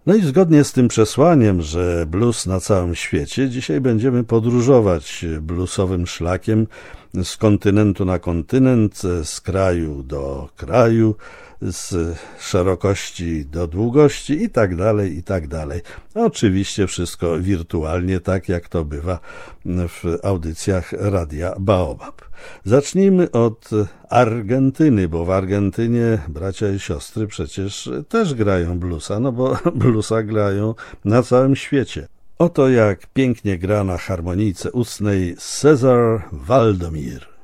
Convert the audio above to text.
No i zgodnie z tym przesłaniem, że blues na całym świecie, dzisiaj będziemy podróżować bluesowym szlakiem z kontynentu na kontynent, z kraju do kraju, z szerokości do długości i tak dalej, i tak dalej. Oczywiście wszystko wirtualnie, tak jak to bywa w audycjach Radia Baobab. Zacznijmy od Argentyny, bo w Argentynie bracia i siostry przecież też grają bluesa, no bo bluesa grają na całym świecie. Oto jak pięknie gra na harmonijce ustnej César Valdomir.